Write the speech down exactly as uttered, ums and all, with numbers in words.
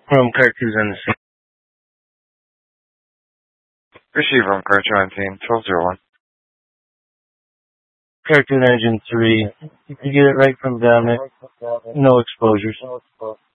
From Cartoons on the scene. Receiver on Cartoon on team, twelve zero one. Cartoon Engine three. You get it right from Dominic. No exposures.